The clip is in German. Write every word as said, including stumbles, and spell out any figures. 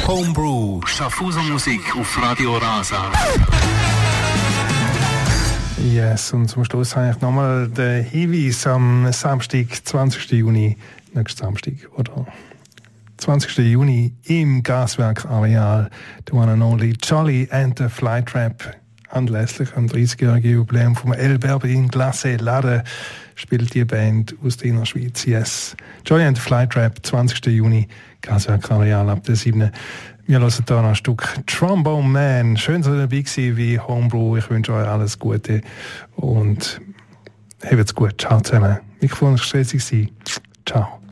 Homebrew, Schaffhauser Musik auf Radio Rasa. Yes, und zum Schluss habe ich nochmal den Hinweis am Samstag, zwanzigsten Juni, nächsten Samstag, oder zwanzigsten Juni im Gaswerk-Areal, the one and only Jolly and the Flytrap. Anlässlich am dreißigjährigen Jubiläum vom El Berbein Glacé Laden spielt die Band aus der Innerschweiz. Yes. Jolly and the Flytrap, zwanzigsten Juni, Gaswerk-Areal ab der siebten Wir hören hier noch ein Stück Trombone Man. Schön, dass ihr dabei gewesen wie Homebrew. Ich wünsche euch alles Gute und habt's gut. Ciao zusammen. Mikrofon war stressig. Ciao.